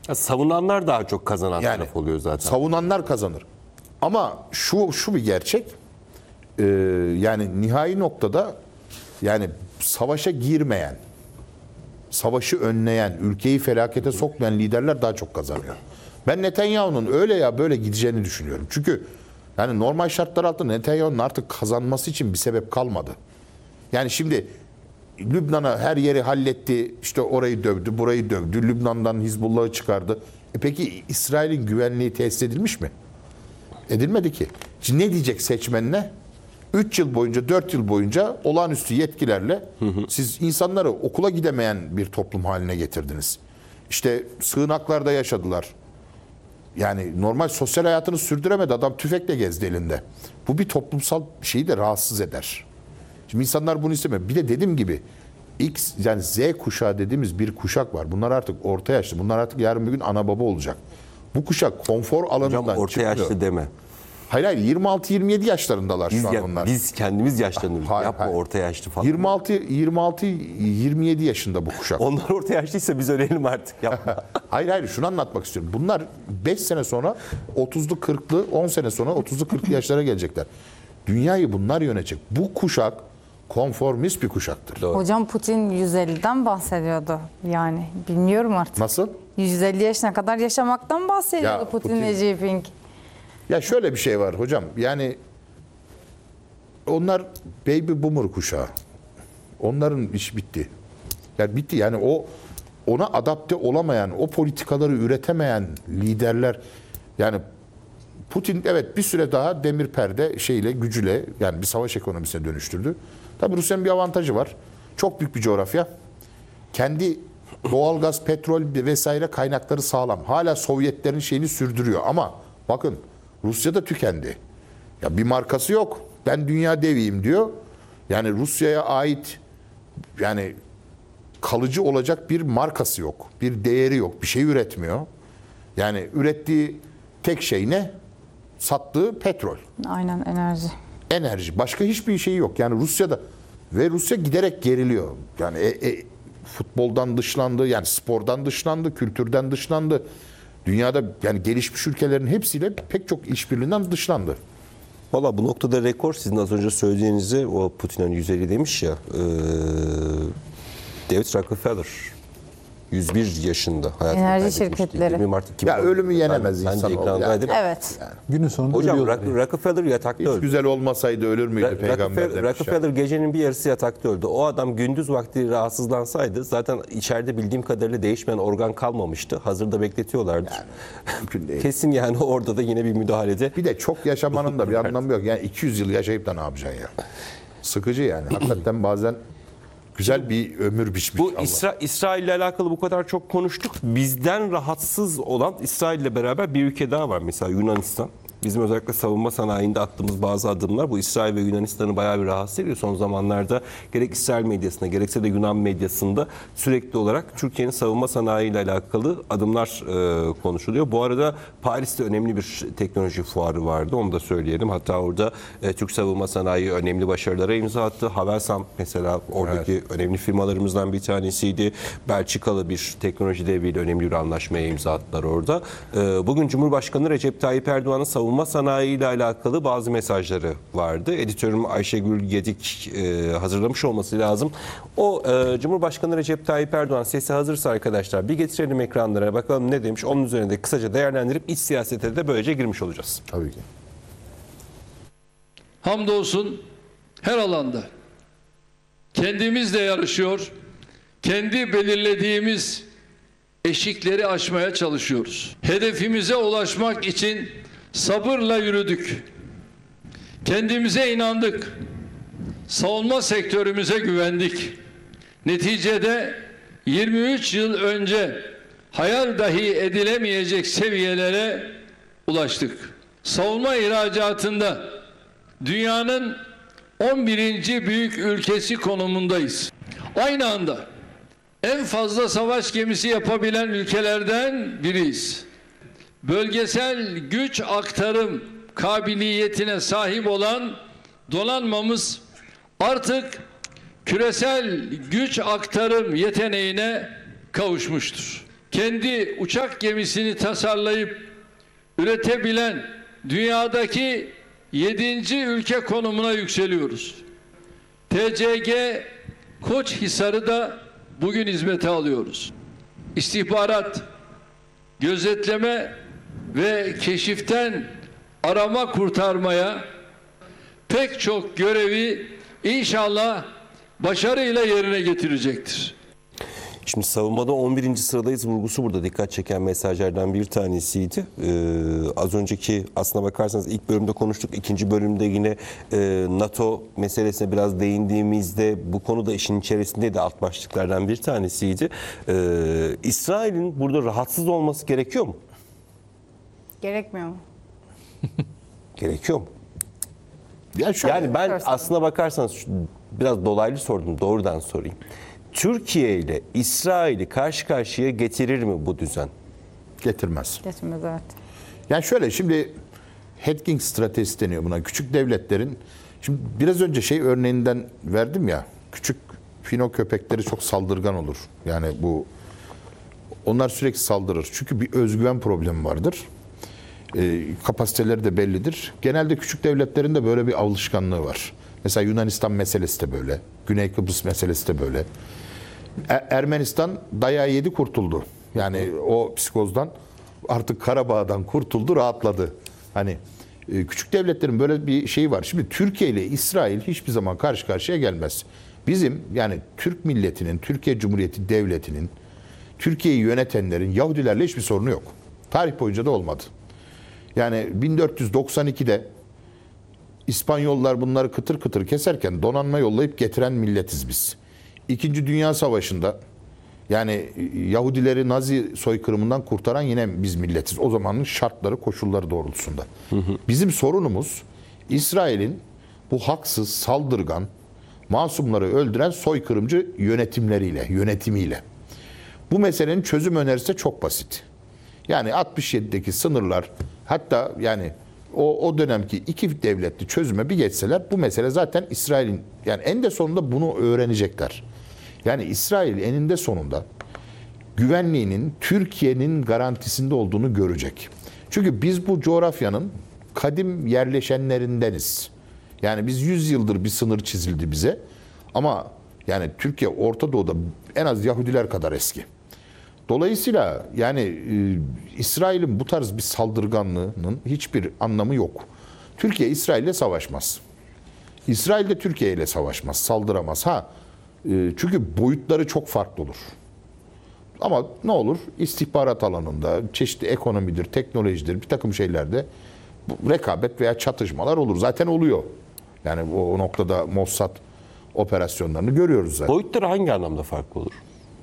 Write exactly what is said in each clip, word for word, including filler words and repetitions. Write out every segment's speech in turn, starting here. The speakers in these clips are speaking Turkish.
Ya savunanlar daha çok kazanan Yani taraf oluyor zaten. savunanlar kazanır. Ama şu şu bir gerçek. Ee, yani nihai noktada yani savaşa girmeyen, savaşı önleyen, ülkeyi felakete sokmayan liderler daha çok kazanıyor. Ben Netanyahu'nun öyle ya böyle gideceğini düşünüyorum. Çünkü yani normal şartlar altında Netanyahu'nun artık kazanması için bir sebep kalmadı. Yani şimdi Lübnan'a her yeri halletti, işte orayı dövdü, burayı dövdü, Lübnan'dan Hizbullah'ı çıkardı. E peki İsrail'in güvenliği tesis edilmiş mi? Edilmedi ki. Şimdi ne diyecek seçmenine? üç yıl boyunca, dört yıl boyunca olağanüstü yetkilerle siz insanları okula gidemeyen bir toplum haline getirdiniz. İşte sığınaklarda yaşadılar. Yani normal sosyal hayatını sürdüremedi. Adam tüfekle gezdi elinde. Bu bir toplumsal şeyi de rahatsız eder. Şimdi insanlar bunu istemiyor. Bir de dediğim gibi X yani Z kuşağı dediğimiz bir kuşak var. Bunlar artık orta yaşlı. Bunlar artık yarın bir gün ana baba olacak. Bu kuşak konfor alanından Hocam orta çıkmıyor. yaşlı deme. Hayır hayır yirmi altı yirmi yedi yaşlarındalar Biz, şu an ya- onlar. biz kendimiz yaşlanıyoruz. Hayır, Yapma hayır. orta yaşlı falan. yirmi altı yirmi altı yirmi yedi yaşında bu kuşak. Onlar orta yaşlıysa biz ölelim artık. Yapma. Hayır hayır şunu anlatmak istiyorum. Bunlar beş sene sonra otuzlu kırklı, on sene sonra otuzlu kırklı yaşlara gelecekler. Dünyayı bunlar yönetecek. Bu kuşak konformist bir kuşaktır. Doğru. Hocam Putin yüz elliden bahsediyordu. Yani bilmiyorum artık. Nasıl? yüz elli yaşına kadar yaşamaktan bahsediyordu Ya, Putin Putin- ve Jinping. Ya şöyle bir şey var hocam. Yani onlar baby boomer kuşağı. Onların iş bitti. Yani bitti. Yani o ona adapte olamayan, o politikaları üretemeyen liderler yani Putin evet bir süre daha demir perde şeyle gücüyle yani bir savaş ekonomisine dönüştürdü. Tabii Rusya'nın bir avantajı var. Çok büyük bir coğrafya. Kendi doğalgaz, petrol vesaire kaynakları sağlam. Hala Sovyetlerin şeyini sürdürüyor ama bakın Rusya da tükendi. Ya bir markası yok. Ben dünya deviyim diyor. Yani Rusya'ya ait yani kalıcı olacak bir markası yok. Bir değeri yok. Bir şey üretmiyor. Yani ürettiği tek şey ne? Sattığı petrol. Aynen enerji. Enerji. Başka hiçbir şeyi yok. Yani Rusya'da ve Rusya giderek geriliyor. Yani e, e, futboldan dışlandı, yani spordan dışlandı, kültürden dışlandı. Dünyada yani gelişmiş ülkelerin hepsiyle pek çok işbirliğinden dışlandı. Valla bu noktada rekor sizin az önce söylediğinizi o Putin hani yüz elli demiş ya e, David Rockefeller yüz bir yaşında hayatını Enerji kaybetmişti. şirketleri. yirmi Mart iki bin on Ya ölümü yenemez Ben- ben de insanoğlu ekrandaydım. Evet. Günün sonunda Hocam ölüyorlar. Rock- Rockefeller yatakta Hiç öldü. güzel olmasaydı ölür müydü Ra- peygamber Rockefeller, demiş. ya. Rockefeller gecenin bir yarısı yatakta öldü. O adam gündüz vakti rahatsızlansaydı zaten içeride bildiğim kadarıyla değişmeyen organ kalmamıştı. Hazırda bekletiyorlardı. Mümkün değil. Kesin yani orada da yine bir müdahalede. Bir de çok yaşamanın da bir anlamı yok. Yani iki yüz yıl yaşayıp da ne yapacaksın ya? Sıkıcı yani. Hakikaten bazen güzel bir ömür biçmiş Bu Allah. İsra İsrail ile alakalı bu kadar çok konuştuk. Bizden rahatsız olan İsrail ile beraber bir ülke daha var. Mesela Yunanistan. Bizim özellikle savunma sanayinde attığımız bazı adımlar bu İsrail ve Yunanistan'ı bayağı bir rahatsız ediyor. Son zamanlarda gerek İsrail medyasında gerekse de Yunan medyasında sürekli olarak Türkiye'nin savunma sanayi ile alakalı adımlar e, konuşuluyor. Bu arada Paris'te önemli bir teknoloji fuarı vardı. Onu da söyleyelim. Hatta orada e, Türk savunma sanayi önemli başarılara imza attı. Havelsan mesela oradaki önemli firmalarımızdan bir tanesiydi. Belçikalı bir teknoloji deviyle önemli bir anlaşmaya imza attılar orada. E, bugün Cumhurbaşkanı Recep Tayyip Erdoğan'ın savunma Savunma sanayi ile alakalı bazı mesajları vardı. Editörüm Ayşegül Gedik e, hazırlamış olması lazım. O e, Cumhurbaşkanı Recep Tayyip Erdoğan sesi hazırsa arkadaşlar bir getirelim ekranlara bakalım ne demiş. Onun üzerinde kısaca değerlendirip iç siyasete de böylece girmiş olacağız. Tabii ki. Hamdolsun her alanda kendimizle yarışıyor, kendi belirlediğimiz eşikleri aşmaya çalışıyoruz. Hedefimize ulaşmak için sabırla yürüdük. Kendimize inandık. Savunma sektörümüze güvendik. Neticede yirmi üç yıl önce hayal dahi edilemeyecek seviyelere ulaştık. Savunma ihracatında dünyanın on birinci büyük ülkesi konumundayız. Aynı anda en fazla savaş gemisi yapabilen ülkelerden biriyiz. Bölgesel güç aktarım kabiliyetine sahip olan donanmamız artık küresel güç aktarım yeteneğine kavuşmuştur. kendi uçak gemisini tasarlayıp üretebilen dünyadaki yedinci ülke konumuna yükseliyoruz. T C G Koçhisar'ı da bugün hizmete alıyoruz. İstihbarat, gözetleme ve keşiften arama kurtarmaya pek çok görevi inşallah başarıyla yerine getirecektir. Şimdi savunmada on birinci sıradayız vurgusu burada dikkat çeken mesajlardan bir tanesiydi. Ee, az önceki aslına bakarsanız ilk bölümde konuştuk. İkinci bölümde yine e, NATO meselesine biraz değindiğimizde bu konu da işin içerisindeydi, alt başlıklardan bir tanesiydi. Ee, İsrail'in burada rahatsız olması gerekiyor mu? Gerekmiyor mu? Gerekiyor mu? Ya şöyle, Yani ben Sorsan. aslına bakarsanız şu- biraz dolaylı sordum, doğrudan sorayım. Türkiye ile İsrail'i karşı karşıya getirir mi bu düzen? getirmez. Geçmez, evet. Yani şöyle, şimdi hedging stratejisi deniyor buna. Küçük devletlerin, şimdi biraz önce şey örneğinden verdim ya, küçük fino köpekleri çok saldırgan olur. Yani bu, onlar sürekli saldırır. Çünkü bir özgüven problemi vardır. E, kapasiteleri de bellidir. Genelde küçük devletlerin de böyle bir alışkanlığı var. Mesela Yunanistan meselesi de böyle. Güney Kıbrıs meselesi de böyle. E- Ermenistan dayağı yedi, kurtuldu. Yani o psikozdan, artık Karabağ'dan kurtuldu, rahatladı. Hani e, küçük devletlerin böyle bir şeyi var. Şimdi Türkiye ile İsrail hiçbir zaman karşı karşıya gelmez. Bizim, yani Türk milletinin, Türkiye Cumhuriyeti Devleti'nin, Türkiye'yi yönetenlerin Yahudilerle hiçbir sorunu yok. Tarih boyunca da olmadı. Yani bin dört yüz doksan ikide İspanyollar bunları kıtır kıtır keserken donanma yollayıp getiren milletiz biz. İkinci Dünya Savaşı'nda yani Yahudileri Nazi soykırımından kurtaran yine biz milletiz. O zamanın şartları, koşulları doğrultusunda. Bizim sorunumuz İsrail'in bu haksız, saldırgan, masumları öldüren soykırımcı yönetimleriyle, yönetimiyle. Bu meselenin çözüm önerisi de çok basit. Yani altmış yedideki sınırlar, hatta yani o, o dönemki iki devletli çözüme bir geçseler bu mesele zaten İsrail'in, yani en de sonunda bunu öğrenecekler. Yani İsrail eninde sonunda güvenliğinin Türkiye'nin garantisinde olduğunu görecek. Çünkü biz bu coğrafyanın kadim yerleşenlerindeniz. Yani biz yüz yıldır bir sınır çizildi bize. Ama yani Türkiye Orta Doğu'da en az Yahudiler kadar eski. Dolayısıyla yani e, İsrail'in bu tarz bir saldırganlığının hiçbir anlamı yok. Türkiye İsrail'le savaşmaz. İsrail de Türkiye ile savaşmaz, saldıramaz. Ha, e, çünkü boyutları çok farklı olur. Ama ne olur? İstihbarat alanında, çeşitli ekonomidir, teknolojidir, bir takım şeylerde bu rekabet veya çatışmalar olur. Zaten oluyor. Yani o, o noktada Mossad operasyonlarını görüyoruz zaten. Boyutları hangi anlamda farklı olur?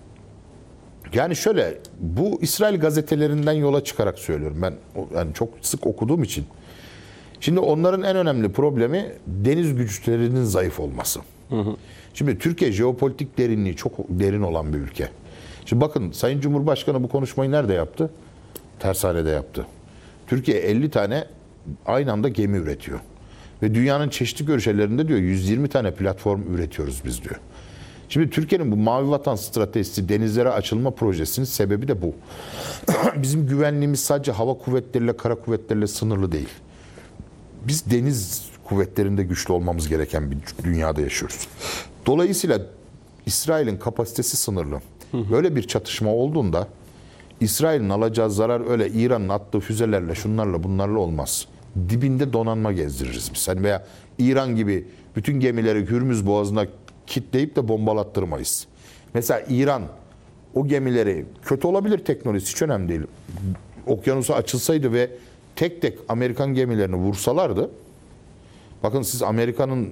Yani şöyle, bu İsrail gazetelerinden yola çıkarak söylüyorum ben, yani çok sık okuduğum için. Şimdi onların en önemli problemi deniz güçlerinin zayıf olması. Hı hı. Şimdi Türkiye jeopolitik derinliği çok derin olan bir ülke. Şimdi bakın, Sayın Cumhurbaşkanı bu konuşmayı nerede yaptı? Tersane'de yaptı. Türkiye elli tane aynı anda gemi üretiyor. Ve dünyanın çeşitli köşelerinde diyor yüz yirmi tane platform üretiyoruz biz diyor. Şimdi Türkiye'nin bu Mavi Vatan Stratejisi, denizlere açılma projesinin sebebi de bu. Bizim güvenliğimiz sadece hava kuvvetleriyle, kara kuvvetleriyle sınırlı değil. Biz deniz kuvvetlerinde güçlü olmamız gereken bir dünyada yaşıyoruz. Dolayısıyla İsrail'in kapasitesi sınırlı. Böyle bir çatışma olduğunda İsrail'in alacağı zarar öyle İran'ın attığı füzelerle, şunlarla, bunlarla olmaz. Dibinde donanma gezdiririz biz. Hani veya İran gibi bütün gemileri Hürmüz Boğazı'na kitleyip de bombalattırmayız. Mesela İran o gemileri, kötü olabilir teknolojisi, hiç önemli değil, okyanusa açılsaydı ve tek tek Amerikan gemilerini vursalardı, bakın siz Amerika'nın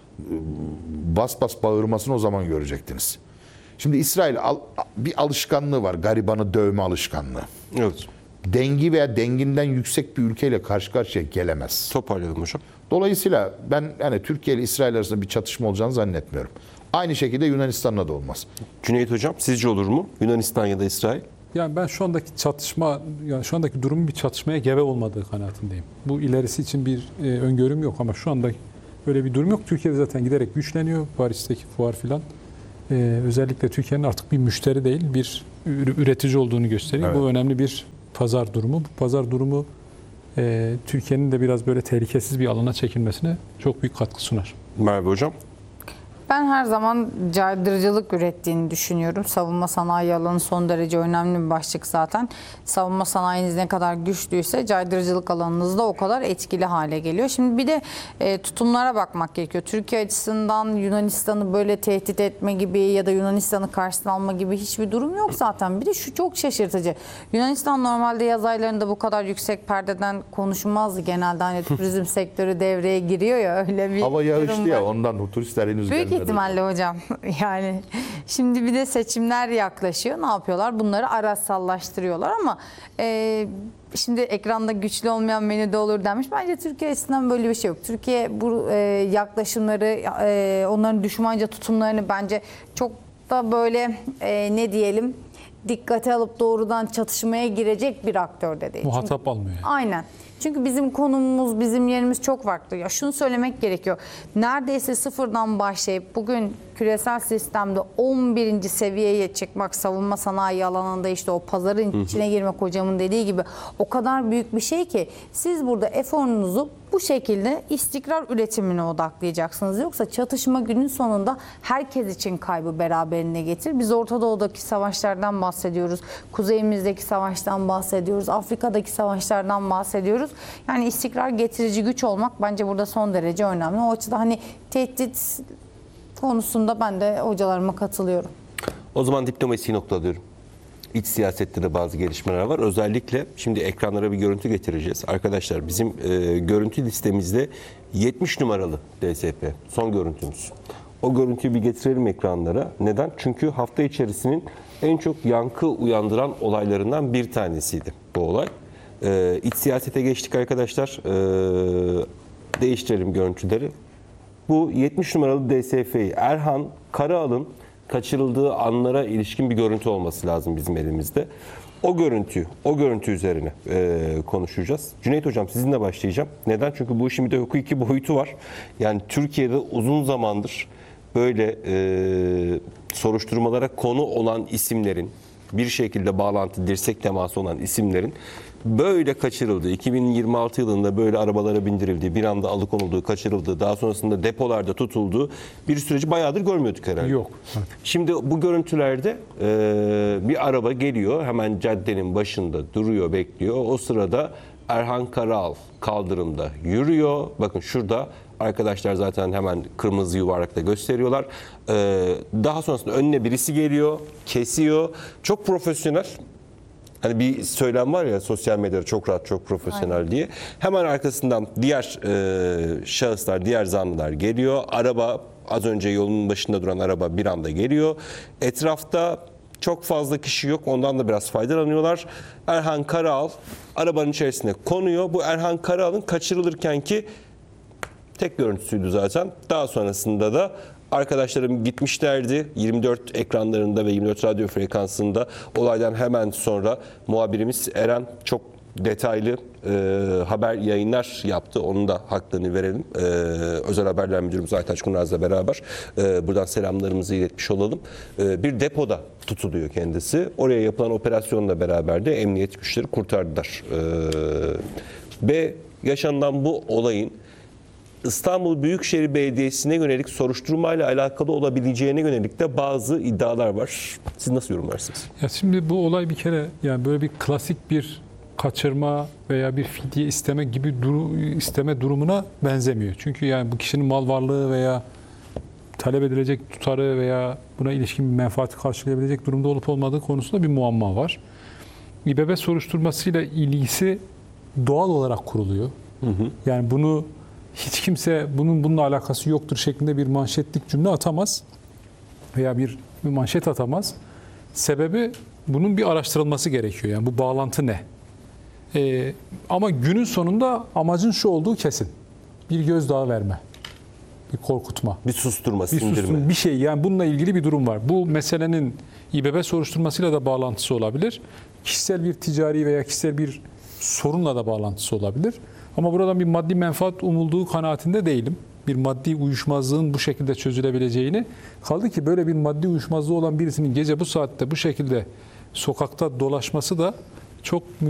bas bas bağırmasını o zaman görecektiniz. Şimdi İsrail al, bir alışkanlığı var, garibanı dövme alışkanlığı. Evet. Dengi veya denginden yüksek bir ülkeyle karşı karşıya gelemez. Toparlayalım hocam. Dolayısıyla ben yani Türkiye ile İsrail arasında bir çatışma olacağını zannetmiyorum. Aynı şekilde Yunanistan'la da olmaz. Cüneyt hocam, sizce olur mu? Yunanistan ya da İsrail? Yani ben şu andaki çatışma, yani şu andaki durumun bir çatışmaya gebe olmadığı kanaatindeyim. Bu ilerisi için bir e, öngörüm yok ama şu anda öyle bir durum yok. Türkiye zaten giderek güçleniyor. Paris'teki fuar filan. e, özellikle Türkiye'nin artık bir müşteri değil, bir üretici olduğunu gösteriyor. Evet. Bu önemli bir pazar durumu. Bu pazar durumu e, Türkiye'nin de biraz böyle tehlikesiz bir alana çekilmesine çok büyük katkı sunar. Merve Hocam. Ben her zaman caydırıcılık ürettiğini düşünüyorum. Savunma sanayi alanı son derece önemli bir başlık zaten. Savunma sanayiniz ne kadar güçlüyse caydırıcılık alanınız da o kadar etkili hale geliyor. Şimdi bir de e, tutumlara bakmak gerekiyor. Türkiye açısından Yunanistan'ı böyle tehdit etme gibi ya da Yunanistan'ı karşısına alma gibi hiçbir durum yok zaten. Bir de şu çok şaşırtıcı. Yunanistan normalde yaz aylarında bu kadar yüksek perdeden konuşmazdı. Genelde hani turizm sektörü devreye giriyor ya, öyle bir Hava yağışlı durum var. ya, ondan turistler henüz Büyük gelmedi. ihtimalle hocam. Yani şimdi bir de seçimler yaklaşıyor. Ne yapıyorlar? Bunları araçsallaştırıyorlar ama e, şimdi ekranda güçlü olmayan menüde olur denmiş. Bence Türkiye açısından böyle bir şey yok. Türkiye bu e, yaklaşımları, e, onların düşmanca tutumlarını bence çok da böyle e, ne diyelim dikkate alıp doğrudan çatışmaya girecek bir aktör de değil. Muhatap Çünkü, almıyor. Yani. aynen. Çünkü bizim konumumuz, bizim yerimiz çok farklı. Ya şunu söylemek gerekiyor. Neredeyse sıfırdan başlayıp bugün küresel sistemde on birinci seviyeye çıkmak, savunma sanayi alanında işte o pazarın içine girmek, hocamın dediği gibi o kadar büyük bir şey ki siz burada eforunuzu bu şekilde istikrar üretimine odaklayacaksınız. Yoksa çatışma günün sonunda herkes için kaybı beraberine getirir. Biz Orta Doğu'daki savaşlardan bahsediyoruz. Kuzeyimizdeki savaştan bahsediyoruz. Afrika'daki savaşlardan bahsediyoruz. Yani istikrar getirici güç olmak bence burada son derece önemli. O açıdan hani tehdit konusunda ben de hocalarıma katılıyorum. O zaman diplomasiyi noktalıyorum. İç siyasette de bazı gelişmeler var. Özellikle şimdi ekranlara bir görüntü getireceğiz. Arkadaşlar bizim e, görüntü listemizde yetmiş numaralı D S P son görüntümüz. O görüntüyü bir getirelim ekranlara. Neden? Çünkü hafta içerisinin en çok yankı uyandıran olaylarından bir tanesiydi bu olay. E, iç siyasete geçtik arkadaşlar. E, değiştirelim görüntüleri. Bu yetmiş numaralı D S F'yi Erhan Karaal'ın kaçırıldığı anlara ilişkin bir görüntü olması lazım bizim elimizde. O görüntü, o görüntü üzerine e, konuşacağız. Cüneyt Hocam sizinle başlayacağım. Neden? Çünkü bu işin bir de hukuki boyutu var. Yani Türkiye'de uzun zamandır böyle e, soruşturmalara konu olan isimlerin, bir şekilde bağlantı, dirsek teması olan isimlerin böyle kaçırıldığı, iki bin yirmi altı yılında böyle arabalara bindirildiği, bir anda alıkonulduğu, kaçırıldığı, daha sonrasında depolarda tutulduğu bir süreci bayağıdır görmüyorduk herhalde. Yok. Evet. Şimdi bu görüntülerde e, bir araba geliyor, hemen caddenin başında duruyor, bekliyor. O sırada Erhan Karaal kaldırımda yürüyor. Bakın şurada arkadaşlar zaten hemen kırmızı yuvarlakta gösteriyorlar. E, daha sonrasında önüne birisi geliyor, kesiyor. Çok profesyonel. Hani bir söylem var ya sosyal medyada çok rahat, çok profesyonel Aynen. diye. Hemen arkasından diğer e, şahıslar, diğer zanlılar geliyor. Araba, az önce yolun başında duran araba bir anda geliyor. Etrafta çok fazla kişi yok. Ondan da biraz faydalanıyorlar. Erhan Karaal arabanın içerisine konuyor. Bu Erhan Karaal'ın kaçırılırken ki tek görüntüsüydü zaten. Daha sonrasında da arkadaşlarım gitmişlerdi. yirmi dört ekranlarında ve yirmi dört radyo frekansında olaydan hemen sonra muhabirimiz Eren çok detaylı e, haber yayınlar yaptı. Onun da haklarını verelim. E, Özel Haberler Müdürümüz Aytaç Kurnaz'la beraber e, buradan selamlarımızı iletmiş olalım. E, bir depoda tutuluyor kendisi. Oraya yapılan operasyonla beraber de emniyet güçleri kurtardılar. E, ve yaşanılan bu olayın İstanbul Büyükşehir Belediyesi'ne yönelik soruşturmayla alakalı olabileceğine yönelik de bazı iddialar var. Siz nasıl yorumlarsınız? Ya şimdi bu olay bir kere yani böyle bir klasik bir kaçırma veya bir fidye isteme gibi duru, isteme durumuna benzemiyor. Çünkü yani bu kişinin mal varlığı veya talep edilecek tutarı veya buna ilişkin bir menfaati karşılayabilecek durumda olup olmadığı konusunda bir muamma var. İBB soruşturmasıyla ilgisi doğal olarak kuruluyor. Hı hı. Yani bunu hiç kimse bunun bununla alakası yoktur şeklinde bir manşetlik cümle atamaz veya bir, bir manşet atamaz. Sebebi bunun bir araştırılması gerekiyor. Yani bu bağlantı ne? Ee, ama günün sonunda amacın şu olduğu kesin. Bir gözdağı verme. Bir korkutma. Bir susturma, bir sindirme. Susturma, bir şey yani bununla ilgili bir durum var. Bu meselenin İBB soruşturmasıyla da bağlantısı olabilir. Kişisel bir ticari veya kişisel bir sorunla da bağlantısı olabilir. Ama buradan bir maddi menfaat umulduğu kanaatinde değilim. bir maddi uyuşmazlığın bu şekilde çözülebileceğini, kaldı ki böyle bir maddi uyuşmazlığı olan birisinin gece bu saatte bu şekilde sokakta dolaşması da çok